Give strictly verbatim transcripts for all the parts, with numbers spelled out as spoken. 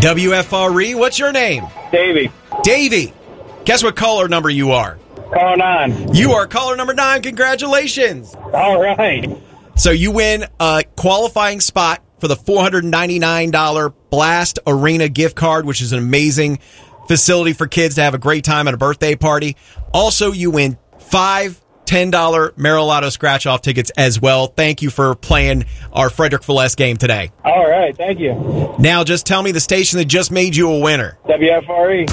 W F R E, what's your name? Davey. Davey. Guess what caller number you are? Caller nine. You are caller number nine. Congratulations. All right. So you win a qualifying spot for the four hundred ninety-nine dollars Blast Arena gift card, which is an amazing facility for kids to have a great time at a birthday party. Also, you win five ten dollars Merrill Lotto scratch-off tickets as well. Thank you for playing our Frederick Fellez game today. All right, thank you. Now, just tell me the station that just made you a winner. W F R E.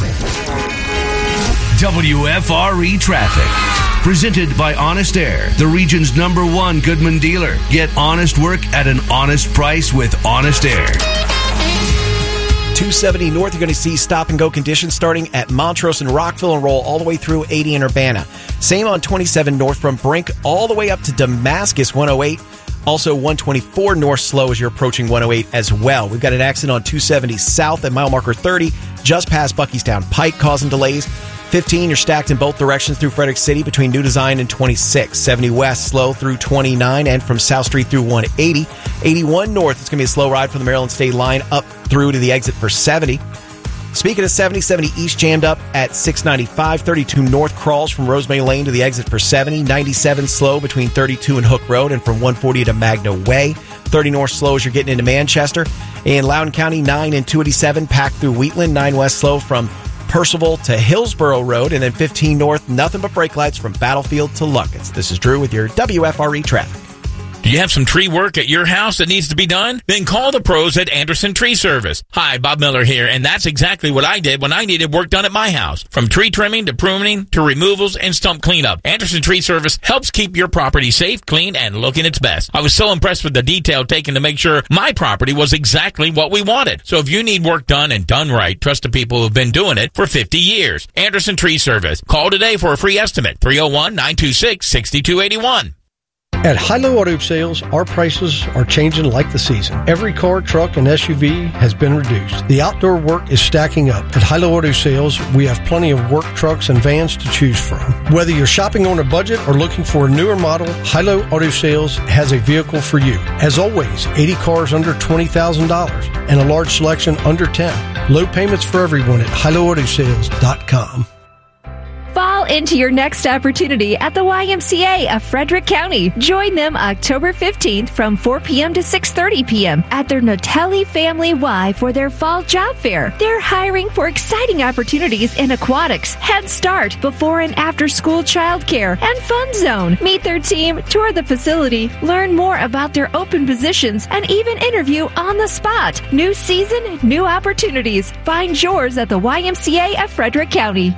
W F R E Traffic. Presented by Honest Air, the region's number one Goodman dealer. Get honest work at an honest price with Honest Air. two seventy North, you're going to see stop-and-go conditions starting at Montrose and Rockville and roll all the way through eighty in Urbana. Same on twenty-seven North from Brink all the way up to Damascus, one oh eight. Also, one twenty-four North slow as you're approaching one oh eight as well. We've got an accident on two seventy South at mile marker thirty, just past Buckystown Pike, causing delays. fifteen, you're stacked in both directions through Frederick City between New Design and twenty-six. seventy West, slow through twenty-nine and from South Street through one eighty. eighty-one North, it's going to be a slow ride from the Maryland State line up through to the exit for seventy. Speaking of seventy, seventy East jammed up at six ninety-five. thirty-two North crawls from Rosemary Lane to the exit for seventy. ninety-seven slow between thirty-two and Hook Road and from one forty to Magna Way. thirty North slow as you're getting into Manchester. In Loudoun County, nine and two eighty-seven packed through Wheatland. nine West slow from Percival to Hillsborough Road, and then fifteen North, nothing but brake lights from Battlefield to Lucas. This is Drew with your W F R E traffic. Do you have some tree work at your house that needs to be done? Then call the pros at Anderson Tree Service. Hi, Bob Miller here, and that's exactly what I did when I needed work done at my house. From tree trimming to pruning to removals and stump cleanup, Anderson Tree Service helps keep your property safe, clean, and looking its best. I was so impressed with the detail taken to make sure my property was exactly what we wanted. So if you need work done and done right, trust the people who have been doing it for fifty years. Anderson Tree Service. Call today for a free estimate. three oh one, nine two six, six two eight one. At Hilo Auto Sales, our prices are changing like the season. Every car, truck, and S U V has been reduced. The outdoor work is stacking up. At Hilo Auto Sales, we have plenty of work trucks and vans to choose from. Whether you're shopping on a budget or looking for a newer model, Hilo Auto Sales has a vehicle for you. As always, eighty cars under twenty thousand dollars and a large selection under ten. Low payments for everyone at hilo auto sales dot com. Fall into your next opportunity at the Y M C A of Frederick County. Join them October fifteenth from four p.m. to six thirty p.m. at their Notelli Family Y for their fall job fair. They're hiring for exciting opportunities in aquatics, Head Start, before and after school childcare, and Fun Zone. Meet their team, tour the facility, learn more about their open positions, and even interview on the spot. New season, new opportunities. Find yours at the Y M C A of Frederick County.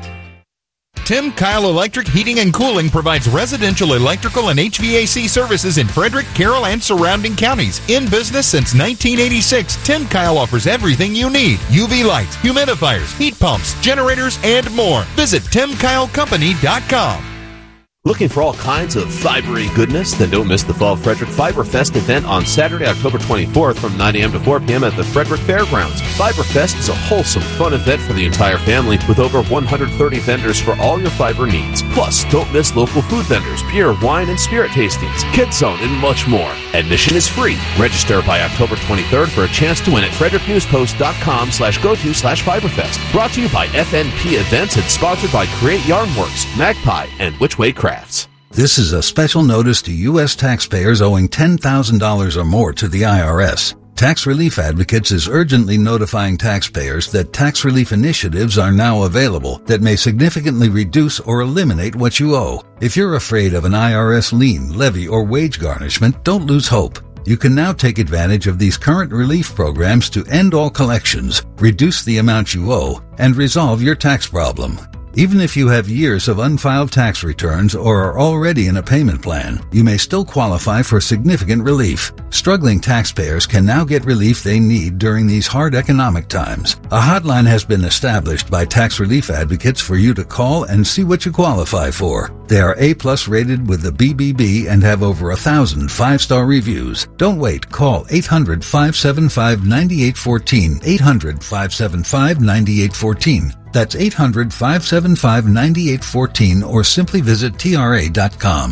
Tim Kyle Electric Heating and Cooling provides residential electrical and H V A C services in Frederick, Carroll, and surrounding counties. In business since nineteen eighty-six, Tim Kyle offers everything you need. U V lights, humidifiers, heat pumps, generators, and more. Visit tim kyle company dot com. Looking for all kinds of fibery goodness? Then don't miss the Fall Frederick Fiber Fest event on Saturday, October twenty-fourth from nine a.m. to four p.m. at the Frederick Fairgrounds. Fiber Fest is a wholesome, fun event for the entire family with over one hundred thirty vendors for all your fiber needs. Plus, don't miss local food vendors, beer, wine, and spirit tastings, Kids Zone, and much more. Admission is free. Register by October twenty-third for a chance to win at frederick newspost dot com slash go to slash fiberfest. Brought to you by F N P Events and sponsored by Create Yarnworks, Magpie, and Whichway Crafts. This is a special notice to U S taxpayers owing ten thousand dollars or more to the I R S. Tax Relief Advocates is urgently notifying taxpayers that tax relief initiatives are now available that may significantly reduce or eliminate what you owe. If you're afraid of an I R S lien, levy, or wage garnishment, don't lose hope. You can now take advantage of these current relief programs to end all collections, reduce the amount you owe, and resolve your tax problem. Even if you have years of unfiled tax returns or are already in a payment plan, you may still qualify for significant relief. Struggling taxpayers can now get relief they need during these hard economic times. A hotline has been established by Tax Relief Advocates for you to call and see what you qualify for. They are A-plus rated with the B B B and have over a thousand five-star reviews. Don't wait. Call eight hundred, five seven five, nine eight one four, eight hundred, five seven five, nine eight one four. That's eight hundred, five seven five, nine eight one four or simply visit T R A dot com.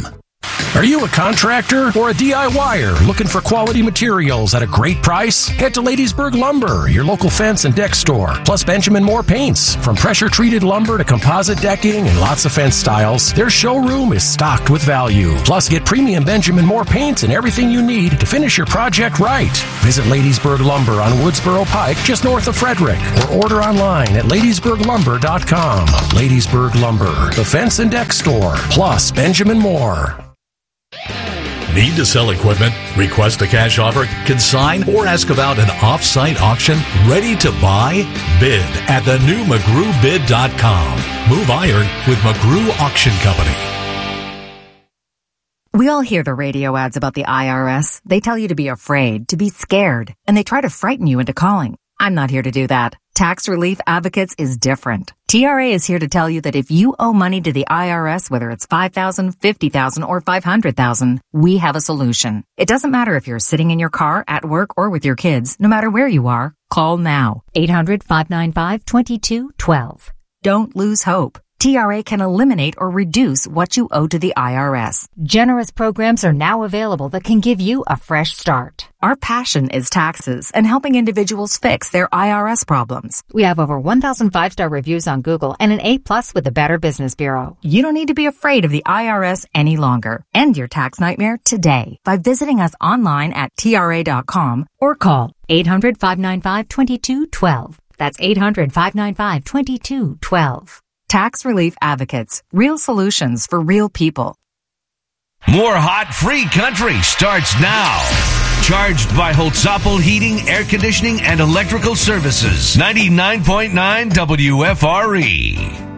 Are you a contractor or a DIYer looking for quality materials at a great price? Head to Ladiesburg Lumber, your local fence and deck store, plus Benjamin Moore paints. From pressure-treated lumber to composite decking and lots of fence styles, their showroom is stocked with value. Plus, get premium Benjamin Moore paints and everything you need to finish your project right. Visit Ladiesburg Lumber on Woodsboro Pike, just north of Frederick, or order online at ladiesburg lumber dot com. Ladiesburg Lumber, the fence and deck store, plus Benjamin Moore. Need to sell equipment? Request a cash offer, consign, or ask about an off-site auction? Ready to buy? Bid at the new McGrew Bid dot com. Move iron with McGrew Auction Company. We all hear the radio ads about the I R S. They tell you to be afraid, to be scared, and they try to frighten you into calling. I'm not here to do that. Tax Relief Advocates is different. T R A is here to tell you that if you owe money to the I R S, whether it's five thousand dollars, fifty thousand dollars, or five hundred thousand dollars, we have a solution. It doesn't matter if you're sitting in your car, at work, or with your kids. No matter where you are, call now. eight hundred, five nine five, two two one two. Don't lose hope. T R A can eliminate or reduce what you owe to the I R S. Generous programs are now available that can give you a fresh start. Our passion is taxes and helping individuals fix their I R S problems. We have over one thousand five-star reviews on Google and an A plus with the Better Business Bureau. You don't need to be afraid of the I R S any longer. End your tax nightmare today by visiting us online at T R A dot com or call eight hundred, five nine five, two two one two. That's eight hundred, five nine five, two two one two. Tax Relief Advocates. Real solutions for real people. More hot free country starts now. Charged by Holtzapfel Heating, Air Conditioning, and Electrical Services. ninety-nine point nine W F R E.